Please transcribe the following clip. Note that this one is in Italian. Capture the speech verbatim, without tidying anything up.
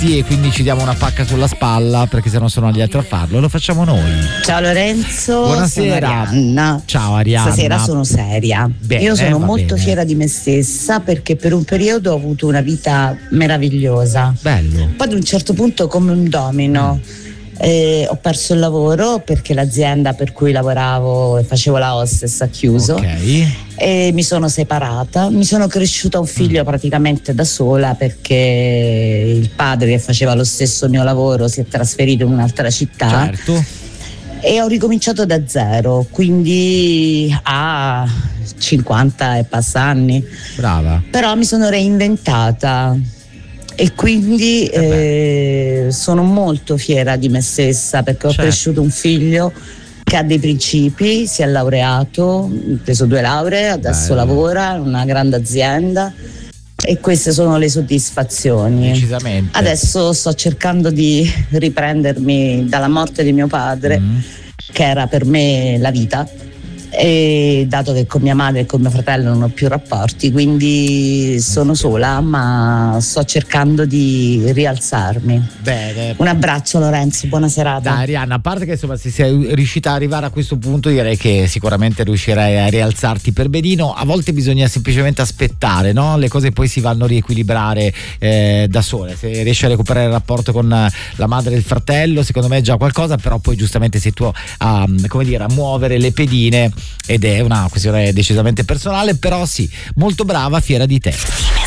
tristi e quindi ci diamo una pacca sulla spalla perché se non sono gli altri a farlo, lo facciamo noi. Ciao Lorenzo, buonasera. sono Arianna. Ciao Arianna. Stasera sono seria. Bene, Io sono molto bene. fiera di me stessa perché per un periodo ho avuto una vita meravigliosa. Bello. Poi ad un certo punto, come un domino, eh, ho perso il lavoro perché l'azienda per cui lavoravo e facevo la hostess ha chiuso. Ok. E mi sono separata, mi sono cresciuta un figlio praticamente da sola perché il padre che faceva lo stesso mio lavoro si è trasferito in un'altra città. Certo. E ho ricominciato da zero, quindi a cinquanta e passa anni. Brava. Però mi sono reinventata e quindi eh, sono molto fiera di me stessa perché ho Certo. cresciuto un figlio che ha dei principi, si è laureato, ha preso due lauree, adesso Bello. lavora in una grande azienda e queste sono le soddisfazioni. Decisamente. Adesso sto cercando di riprendermi dalla morte di mio padre, Mm. che era per me la vita, e dato che con mia madre e con mio fratello non ho più rapporti, quindi sono sola, ma sto cercando di rialzarmi. Bene. Un abbraccio Lorenzo, buona serata. Dai Arianna, a parte che insomma se sei riuscita ad arrivare a questo punto direi che sicuramente riuscirai a rialzarti per benino. A volte bisogna semplicemente aspettare, no? Le cose poi si vanno a riequilibrare eh, da sole. Se riesci a recuperare il rapporto con la madre e il fratello, secondo me è già qualcosa, però poi giustamente sei tu a, come dire, a muovere le pedine ed è una questione decisamente personale, però sì, molto brava, fiera di te.